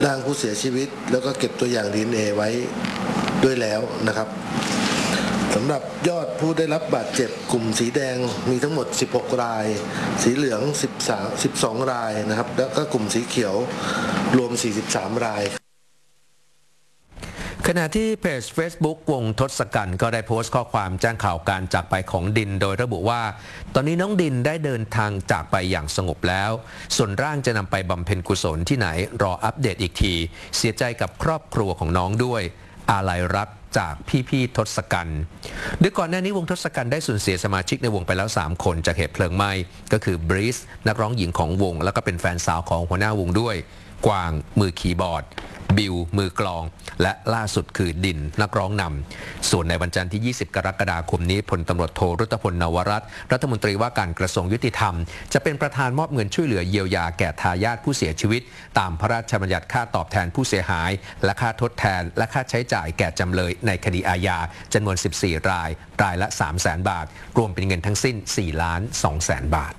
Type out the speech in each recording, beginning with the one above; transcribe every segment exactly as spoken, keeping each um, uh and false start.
ร่างผู้เสียชีวิตแล้วก็เก็บตัวอย่าง ดี เอ็น เอ ไว้ด้วยแล้วนะครับสำหรับยอดผู้ได้รับบาดเจ็บกลุ่มสีแดงมีทั้งหมดสิบหกรายสีเหลืองสิบสาม สิบสองรายนะครับแล้วก็กลุ่มสีเขียวรวมสี่สิบสามรายขณะที่เพจ Facebook วงทศกัณฐ์ก็ได้โพสต์ข้อความแจ้งข่าวการจากไปของดินโดยระบุว่าตอนนี้น้องดินได้เดินทางจากไปอย่างสงบแล้วส่วนร่างจะนำไปบำเพ็ญกุศลที่ไหนรออัปเดตอีกทีเสียใจกับครอบครัวของน้องด้วยอาลัยรักจากพี่ๆทศกัณฐ์โดยก่อนหน้านี้วงทศกัณฐ์ได้สูญเสียสมาชิกในวงไปแล้วสามคนจากเหตุเพลิงไหม้ก็คือบริสนักร้องหญิงของวงแล้วก็เป็นแฟนสาวของหัวหน้าวงด้วยกวางมือคีย์บอร์ดบิวมือกลองและล่าสุดคือดินนักร้องนำส่วนในวันจันทร์ที่ยี่สิบกรกฎาคมนี้พลตำรวจโทรุตพลนวรัตน์รัฐมนตรีว่าการกระทรวงยุติธรรมจะเป็นประธานมอบเงินช่วยเหลือเยียวยาแก่ทายาทผู้เสียชีวิตตามพระราชบัญญัติค่าตอบแทนผู้เสียหายและค่าทดแทนและค่าใช้จ่ายแก่จำเลยในคดีอาญาจำนวนสิบสี่รายรายละ สามแสน บาทรวมเป็นเงินทั้งสิ้น สี่ล้านสองแสน บาท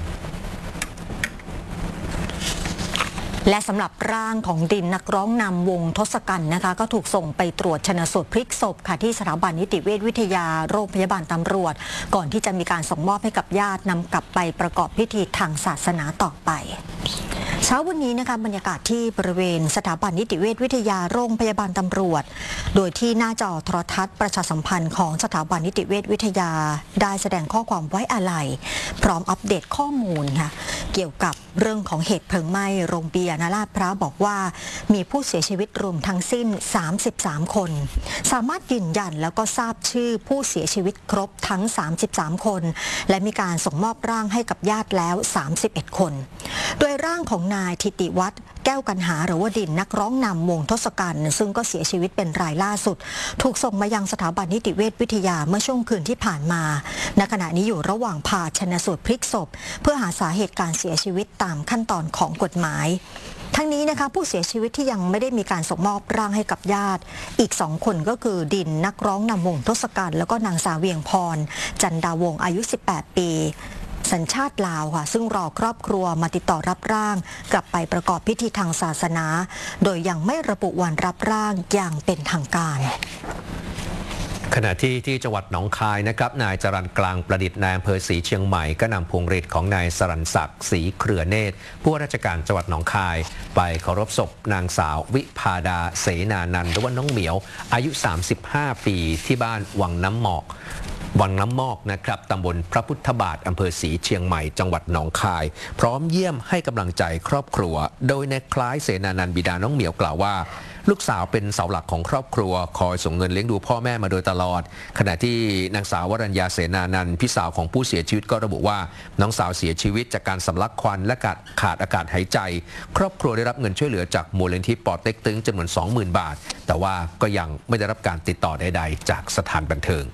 และสำหรับร่างของดินนักร้องนำวงทศกัณฐ์นะคะก็ถูกส่งไปตรวจชันสูตรพลิกศพค่ะที่สถาบันนิติเวชวิทยาโรงพยาบาลตำรวจก่อนที่จะมีการส่งมอบให้กับญาตินำกลับไปประกอบพิธีทางศาสนาต่อไปเช้าวันนี้นะคะบรรยากาศที่บริเวณสถาบันนิติเวชวิทยาโรงพยาบาลตำรวจโดยที่หน้าจอโทรทัศน์ประชาสัมพันธ์ของสถาบันนิติเวชวิทยาได้แสดงข้อความไว้อาลัยพร้อมอัปเดตข้อมูลค่ะเกี่ยวกับเรื่องของเหตุเพลิงไหม้โรงเบียร์ณลาดพร้าวบอกว่ามีผู้เสียชีวิตรวมทั้งสิ้นสามสิบสามคนสามารถยืนยันแล้วก็ทราบชื่อผู้เสียชีวิตครบทั้งสามสิบสามคนและมีการส่งมอบร่างให้กับญาติแล้วสามสิบเอ็ดคนโดยร่างของนายธิติวัฒน์แก้วกันหาหรือว่าดินนักร้องนำวงทศกัณฐ์ซึ่งก็เสียชีวิตเป็นรายล่าสุดถูกส่งมายังสถาบันนิติเวชวิทยาเมื่อช่วงคืนที่ผ่านมาณขณะนี้อยู่ระหว่างผ่าชันสูตรพลิกศพเพื่อหาสาเหตุการเสียชีวิตตามขั้นตอนของกฎหมายทั้งนี้นะคะผู้เสียชีวิตที่ยังไม่ได้มีการส่งมอบร่างให้กับญาติอีกสองคนก็คือดินนักร้องนำวงทศกัณฐ์แล้วก็นางสาวเวียงพรจันดาวงศ์อายุสิบแปดปีสัญชาติลาวค่ะซึ่งรอครอบครัวมาติดต่อรับร่างกลับไปประกอบพิธีทางศาสนาโดยยังไม่ระบุวันรับร่างอย่างเป็นทางการขณะที่ที่จังหวัดหนองคายนะครับนายจรัญกลางประดิษฐ์นายอำเภอศรีเชียงใหม่ก็นำพวงหรีดของนายสรัญศักดิ์ศรีเครือเนตรผู้ว่าราชการจังหวัดหนองคายไปเคารพศพนางสาววิภาดาเสนานันท์หรือว่าน้องเหมียวอายุสามสิบห้าปีที่บ้านวังน้ำหมอกวังน้ำมอกนะครับตำบลพระพุทธบาทอำเภอศรีเชียงใหม่จังหวัดหนองคายพร้อมเยี่ยมให้กำลังใจครอบครัวโดยนายคล้ายเสนานันท์บิดาน้องเหมียวกล่าวว่าลูกสาวเป็นเสาหลักของครอบครัวคอยส่งเงินเลี้ยงดูพ่อแม่มาโดยตลอดขณะที่นางสาววรัญญาเสนานันท์พี่สาวของผู้เสียชีวิตก็ระบุว่าน้องสาวเสียชีวิตจากการสำลักควันและขาดอากาศหายใจครอบครัวได้รับเงินช่วยเหลือจากมูลนิธิปอเต็กตึงจำนวน สองหมื่น บาทแต่ว่าก็ยังไม่ได้รับการติดต่อใดๆจากสถานบันเทิง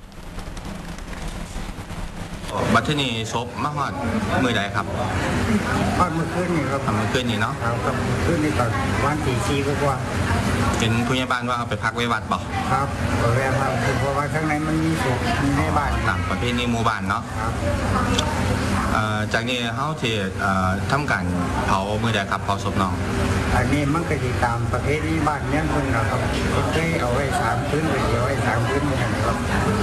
บัตรนี้ซบมากว่ามือใดครับตอนเมื่อคืนนี่ครับเมื่อคืนนี่เนาะครับเมื่อคืนนี่ก่อนวันที่สี่ก็ว่าเป็นผู้ใหญ่บ้านว่าเอาไปพักไว้วัดบ่ครับเอาไว้ครับเพราะว่าข้างในมันมีศพมีในบ้านหลังประเพณีหมู่บ้านเนาะจากนี้เขาที่ทำการเผามือใดครับเผาศพน้องอันนี้มันก็จะตามประเพณีบ้านเนี้ยคนเราครับเคยเอาไว้สามพื้นไปเดียวไว้สามพื้นเหมือนกันครับ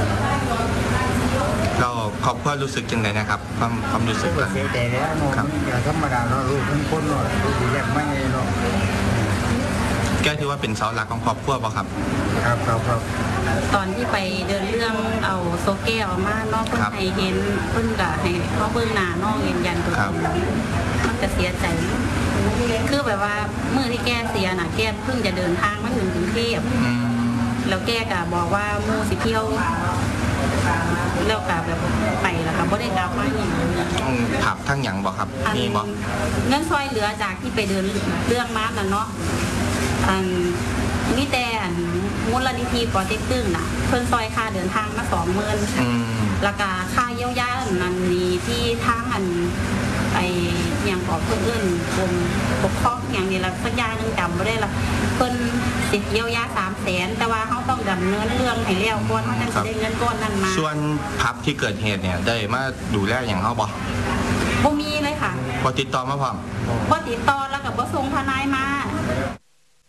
เราครอบครัวรู้สึกยังไงนะครับความความรู้สึกเสียใจแล้วเนาะอย่าธรรมดาเราลูกทั้งคนเนาะลูกแยกไม่เนาะแกถือว่าเป็นเสาหลักของครอบครัวป่ะครับครับครับครับตอนที่ไปเดินเรื่องเอาโซเก้ออกมานอกเพิ่นให้เห็นเพิ่นก็ให้เขาเบื้องหน้านอกยืนยันตัวตนมันจะเสียใจคือแบบว่าเมื่อที่แกเสียน่ะแกเพิ่งจะเดินทางมาถึงกรุงเทพแล้วแกก็บอกว่ามู่สิเที่ยวแล้วกับแบบไปแล้วกับบ่ได้กลับมาอย่างนี้ผับทั้งหยังบ่ครับมีบ่เงินซอยเหลือจากที่ไปเดินเรื่องมาน่ะเนาะอันนี่แต่มูลนิธิปอเต็กตึงน่ะเพิ่นซอยค่าเดินทางมาสองหมื่นแล้วก็ค่าเยียวยานั่นนี่ที่ทางอันไอ้อย่างของเพิ่นเอื้นกรมปกครองอย่างนี้ละสักอย่างนึงจำบ่ได้ละเพิ่นสิเยียวยาสามแสนแต่ว่าเขาต้องดำเนินเรื่องให้แล้วก่อนเขาจะได้เงินก้อนนั้นมาส่วนพับที่เกิดเหตุเนี่ยได้มาดูแลอย่างเฮาบ่บ่มีเลยค่ะบ่ติดต่อมาพร้อมบ่ติดต่อแล้วก็บ่ส่งทนายมา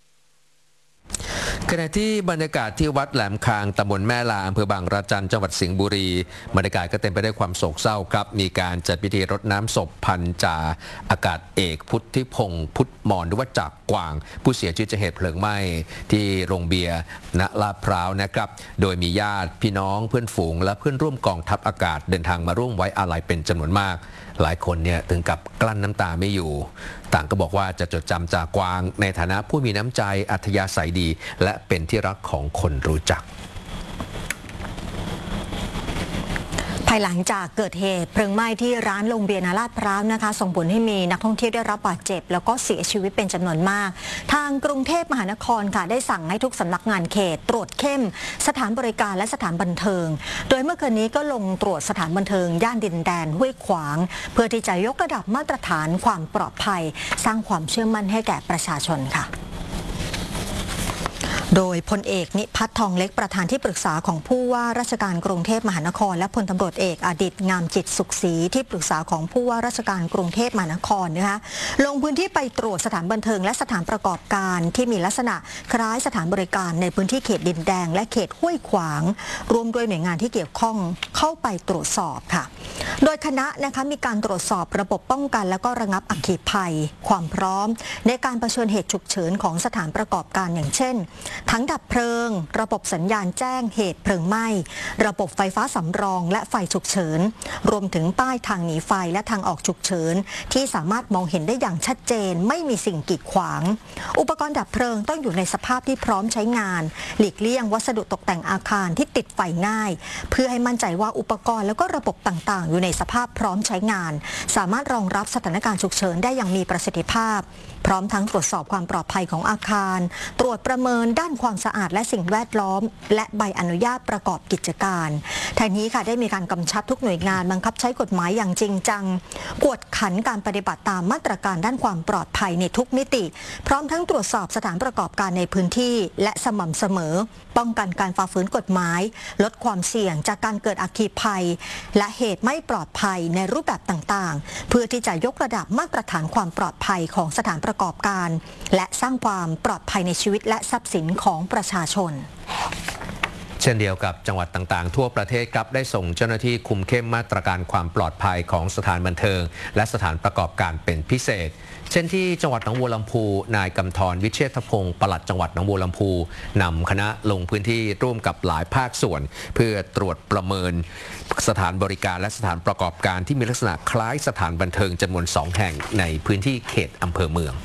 ขณะที่บรรยากาศที่วัดแหลมคางตำบลแม่ลาอำเภอบางระจันจังหวัดสิงห์บุรีบรรยากาศก็เต็มไปด้วยความโศกเศร้าครับมีการจัดพิธีรดน้ำศพพันจ่าอากาศเอกพุทธิพงศ์พุทธมรหรือว่าจากกวางผู้เสียชีวิตจากเหตุเพลิงไหม้ที่โรงเบียร์ณลาดพร้าวนะครับโดยมีญาติพี่น้องเพื่อนฝูงและเพื่อนร่วมกองทัพอากาศเดินทางมาร่วมไว้อาลัยเป็นจำนวนมากหลายคนเนี่ยถึงกับกลั้นน้ำตาไม่อยู่ต่างก็บอกว่าจะจดจำจากกวางในฐานะผู้มีน้ำใจอัธยาศัยดีและเป็นที่รักของคนรู้จักภายหลังจากเกิดเหตุเพลิงไหม้ที่ร้านโรงเบียร์ณลาดพร้าวนะคะส่งผลให้มีนักท่องเที่ยวได้รับบาดเจ็บแล้วก็เสียชีวิตเป็นจำนวนมากทางกรุงเทพมหานครค่ะได้สั่งให้ทุกสำนักงานเขตตรวจเข้มสถานบริการและสถานบันเทิงโดยเมื่อคืนนี้ก็ลงตรวจสถานบันเทิงย่านดินแดนห้วยขวางเพื่อที่จะยกระดับมาตรฐานความปลอดภัยสร้างความเชื่อมั่นให้แก่ประชาชนค่ะโดยพลเอกนิพัฒน์ทองเล็กประธานที่ปรึกษาของผู้ว่าราชการกรุงเทพมหานครและพลตำรวจเอกอดิษฐ์งามจิตสุขศรีที่ปรึกษาของผู้ว่าราชการกรุงเทพมหานครนะคะลงพื้นที่ไปตรวจสถานบันเทิงและสถานประกอบการที่มีลักษณะคล้ายสถานบริการในพื้นที่เขตดินแดงและเขตห้วยขวางรวมด้วยหน่วยงานที่เกี่ยวข้องเข้าไปตรวจสอบค่ะโดยคณะนะคะมีการตรวจสอบระบบป้องกันและก็ระงับอัคคีภัยความพร้อมในการเผชิญเหตุฉุกเฉินของสถานประกอบการอย่างเช่นทั้งดับเพลิงระบบสัญญาณแจ้งเหตุเพลิงไหม้ระบบไฟฟ้าสำรองและไฟฉุกเฉินรวมถึงป้ายทางหนีไฟและทางออกฉุกเฉินที่สามารถมองเห็นได้อย่างชัดเจนไม่มีสิ่งกีดขวางอุปกรณ์ดับเพลิงต้องอยู่ในสภาพที่พร้อมใช้งานหลีกเลี่ยงวัสดุตกแต่งอาคารที่ติดไฟง่ายเพื่อให้มั่นใจว่าอุปกรณ์แล้วก็ระบบต่างๆอยู่ในสภาพพร้อมใช้งานสามารถรองรับสถานการณ์ฉุกเฉินได้อย่างมีประสิทธิภาพพร้อมทั้งตรวจสอบความปลอดภัยของอาคารตรวจประเมินด้านความสะอาดและสิ่งแวดล้อมและใบอนุญาตประกอบกิจการทางนี้ค่ะได้มีการกำชับทุกหน่วยงานบังคับใช้กฎหมายอย่างจริงจังกวดขันการปฏิบัติตามมาตรการด้านความปลอดภัยในทุกมิติพร้อมทั้งตรวจสอบสถานประกอบการในพื้นที่และสม่ำเสมอป้องกันการฝ่าฝืนกฎหมายลดความเสี่ยงจากการเกิดอัคคีภัยและเหตุไม่ปลอดภัยในรูปแบบต่างๆเพื่อที่จะยกระดับมาตรฐานความปลอดภัยของสถานประกอบการและสร้างความปลอดภัยในชีวิตและทรัพย์สินของประชาชนเช่นเดียวกับจังหวัดต่างๆทั่วประเทศครับได้ส่งเจ้าหน้าที่คุมเข้มมาตรการความปลอดภัยของสถานบันเทิงและสถานประกอบการเป็นพิเศษเช่นที่จังหวัดหนองบัวลำพูนายกำธรวิเชษฐพงศ์ปลัดจังหวัดหนองบัวลำพูนำคณะลงพื้นที่ร่วมกับหลายภาคส่วนเพื่อตรวจประเมินสถานบริการและสถานประกอบการที่มีลักษณะคล้ายสถานบันเทิงจำนวนสองแห่งในพื้นที่เขตอำเภอเมือง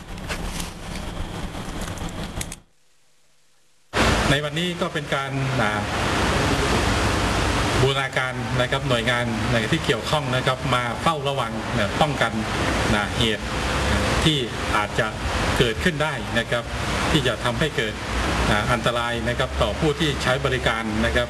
ในวันนี้ก็เป็นการบูรณาการนะครับหน่วยงานที่เกี่ยวข้องนะครับมาเฝ้าระวังป้องกันเหตุที่อาจจะเกิดขึ้นได้นะครับที่จะทำให้เกิดอันตรายนะครับต่อผู้ที่ใช้บริการนะครับ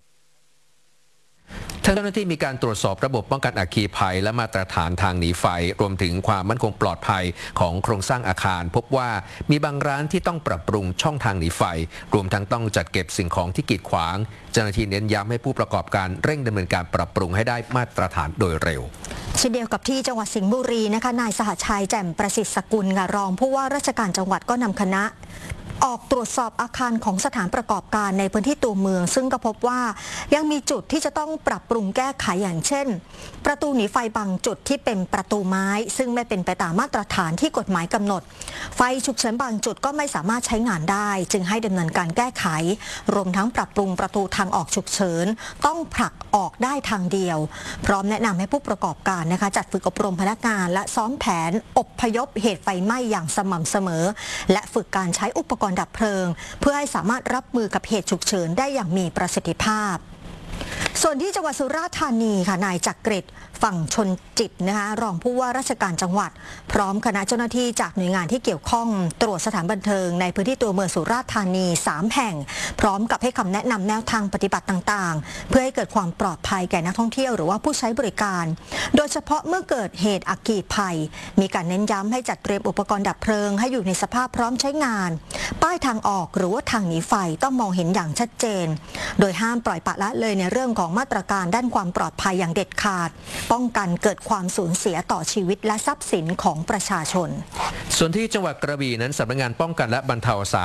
ทางเจ้าหน้าที่มีการตรวจสอบระบบป้องกันอัคคีภัยและมาตรฐานทางหนีไฟรวมถึงความมั่นคงปลอดภัยของโครงสร้างอาคารพบว่ามีบางร้านที่ต้องปรับปรุงช่องทางหนีไฟรวมทั้งต้องจัดเก็บสิ่งของที่กีดขวางเจ้าหน้าที่เน้นย้ำให้ผู้ประกอบการเร่งดำเนินการปรับปรุงให้ได้มาตรฐานโดยเร็วเช่นเดียวกับที่จังหวัดสิงห์บุรีนะคะนายสหชัยแจ่มประสิทธิ์สกุลรองผู้ว่าราชการจังหวัดก็นำคณะออกตรวจสอบอาคารของสถานประกอบการในพื้นที่ตัวเมืองซึ่งก็พบว่ายังมีจุดที่จะต้องปรับปรุงแก้ไขอย่างเช่นประตูหนีไฟบางจุดที่เป็นประตูไม้ซึ่งไม่เป็นไปตามมาตรฐานที่กฎหมายกำหนดไฟฉุกเฉินบางจุดก็ไม่สามารถใช้งานได้จึงให้ดำเนินการแก้ไขรวมทั้งปรับปรุงประตูทางออกฉุกเฉินต้องผลักออกได้ทางเดียวพร้อมแนะนำให้ผู้ประกอบการนะคะจัดฝึกอบรมพนักงานและซ้อมแผนอพยพเหตุไฟไหม้อย่างสม่ำเสมอและฝึกการใช้อุปกรณ์ดับเพลิงเพื่อให้สามารถรับมือกับเหตุฉุกเฉินได้อย่างมีประสิทธิภาพส่วนที่จังหวัดสุราษฎร์ธานีค่ะนายจักริดฝั่งชนจิตนะคะรองผู้ว่าราชการจังหวัดพร้อมคณะเจ้าหน้าที่จากหน่วยงานที่เกี่ยวข้องตรวจสถานบันเทิงในพื้นที่ตัวเมืองสุราษฎร์ธานีสามแห่งพร้อมกับให้คำแนะนำแนวทางปฏิบัติต่างๆเพื่อให้เกิดความปลอดภัยแก่นักท่องเที่ยวหรือว่าผู้ใช้บริการโดยเฉพาะเมื่อเกิดเหตุอัคคีภัยมีการเน้นย้ำให้จัดเตรียมอุปกรณ์ดับเพลิงให้อยู่ในสภาพพร้อมใช้งานป้ายทางออกหรือว่าทางหนีไฟต้องมองเห็นอย่างชัดเจนโดยห้ามปล่อยปละละเลยในเรื่องของมาตรการด้านความปลอดภัยอย่างเด็ดขาดป้องกันเกิดความสูญเสียต่อชีวิตและทรัพย์สินของประชาชนส่วนที่จังหวัดกระบี่นั้นสำนักงานป้องกันและบรรเทาสา